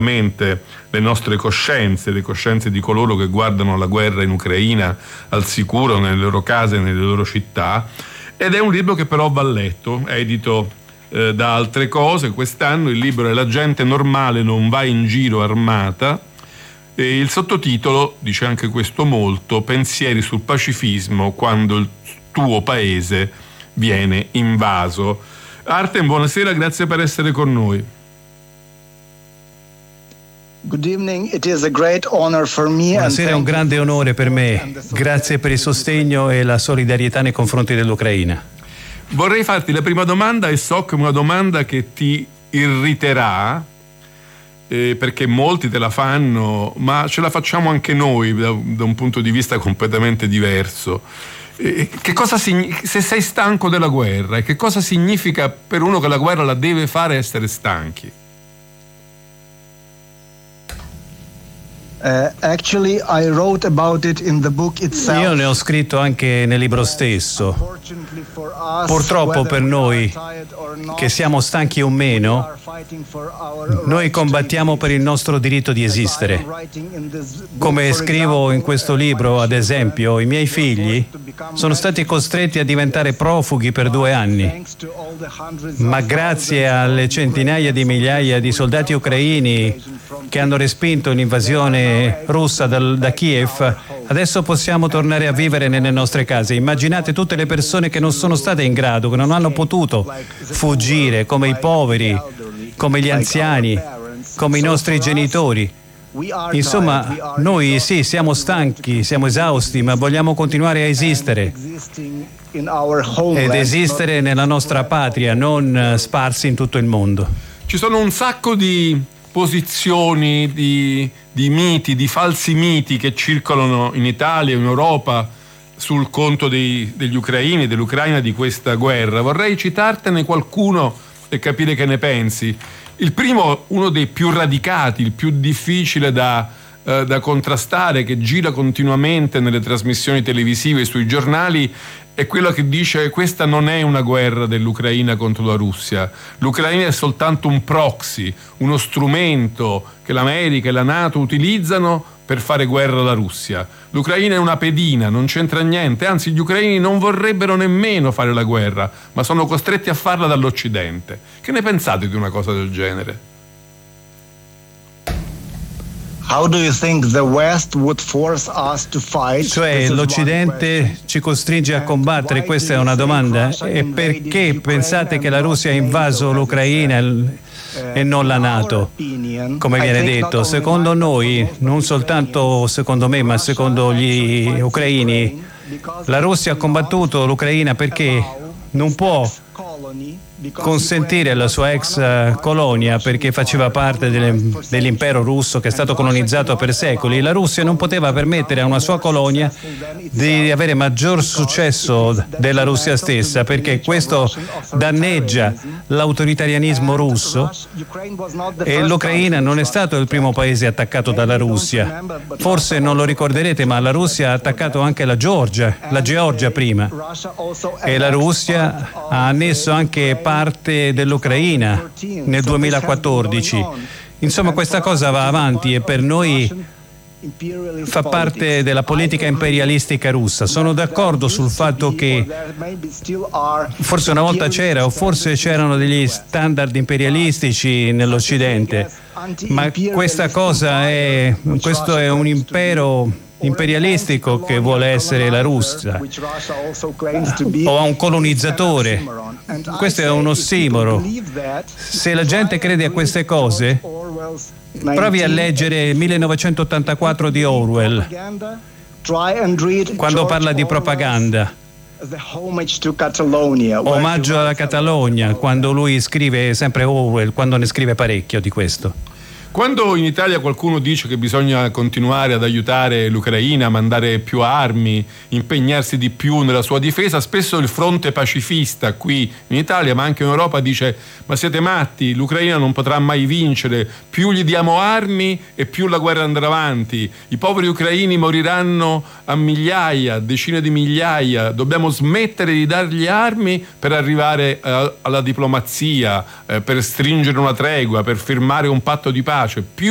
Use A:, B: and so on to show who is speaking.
A: le nostre coscienze, le coscienze di coloro che guardano la guerra in Ucraina al sicuro nelle loro case, nelle loro città, ed è un libro che però va letto, è edito da Altre Cose. Quest'anno il libro è La gente normale non va in giro armata, e il sottotitolo dice anche questo molto: pensieri sul pacifismo quando il tuo paese viene invaso. Artem, buonasera, grazie per essere con noi.
B: Good evening. It is a great honor for me.
C: Buonasera, è un grande onore per me. Grazie per il sostegno e la solidarietà nei confronti dell'Ucraina.
A: Vorrei farti la prima domanda, e so che è una domanda che ti irriterà, perché molti te la fanno, ma ce la facciamo anche noi da un punto di vista completamente diverso. Che cosa se sei stanco della guerra, e che cosa significa per uno che la guerra la deve fare essere stanchi?
B: Actually, I wrote about it in the book itself.
C: Io ne ho scritto anche nel libro stesso. Purtroppo per noi, che siamo stanchi o meno, noi combattiamo per il nostro diritto di esistere. Come scrivo in questo libro, ad esempio, i miei figli sono stati costretti a diventare profughi per 2 anni, ma grazie alle centinaia di migliaia di soldati ucraini che hanno respinto l'invasione russa da Kiev, adesso possiamo tornare a vivere nelle nostre case. Immaginate tutte le persone che non sono state in grado, che non hanno potuto fuggire, come i poveri, come gli anziani, come i nostri genitori. Insomma, noi sì, siamo stanchi, siamo esausti, ma vogliamo continuare a esistere ed esistere nella nostra patria, non sparsi in tutto il mondo.
A: Ci sono un sacco di posizioni, di miti, di falsi miti che circolano in Italia, in Europa, sul conto degli ucraini, dell'Ucraina, di questa guerra. Vorrei citartene qualcuno e capire che ne pensi. Il primo, uno dei più radicati, il più difficile da contrastare, che gira continuamente nelle trasmissioni televisive e sui giornali, è quello che dice: questa non è una guerra dell'Ucraina contro la Russia, l'Ucraina è soltanto un proxy, uno strumento che l'America e la NATO utilizzano per fare guerra alla Russia. L'Ucraina è una pedina, non c'entra niente, anzi gli ucraini non vorrebbero nemmeno fare la guerra, ma sono costretti a farla dall'Occidente. Che ne pensate di una cosa del genere?
B: How do you think the West would force us to fight?
C: Cioè, l'Occidente ci costringe a combattere? Questa è una domanda. E perché pensate che la Russia ha invaso l'Ucraina e non la NATO, come viene detto? Secondo noi, non soltanto secondo me, ma secondo gli ucraini, la Russia ha combattuto l'Ucraina perché non può consentire alla sua ex colonia, perché faceva parte dell'impero russo che è stato colonizzato per secoli. La Russia non poteva permettere a una sua colonia di avere maggior successo della Russia stessa, perché questo danneggia l'autoritarianismo russo, e l'Ucraina non è stato il primo paese attaccato dalla Russia. Forse non lo ricorderete, ma la Russia ha attaccato anche la Georgia prima, e la Russia ha annesso anche parte dell'Ucraina nel 2014. Insomma, questa cosa va avanti e per noi fa parte della politica imperialistica russa. Sono d'accordo sul fatto che forse una volta c'era, o forse c'erano degli standard imperialistici nell'Occidente, ma questo è un impero imperialistico che vuole essere la Russia, o a un colonizzatore. Questo è un ossimoro. Se la gente crede a queste cose, provi a leggere 1984 di Orwell, quando parla di propaganda. Omaggio alla Catalogna, quando lui scrive, sempre Orwell, quando ne scrive parecchio di questo.
A: Quando in Italia qualcuno dice che bisogna continuare ad aiutare l'Ucraina, mandare più armi, impegnarsi di più nella sua difesa, spesso il fronte pacifista qui in Italia, ma anche in Europa, dice: ma siete matti, l'Ucraina non potrà mai vincere, più gli diamo armi e più la guerra andrà avanti, i poveri ucraini moriranno a migliaia, decine di migliaia, dobbiamo smettere di dargli armi per arrivare alla diplomazia, per stringere una tregua, per firmare un patto di pace. Più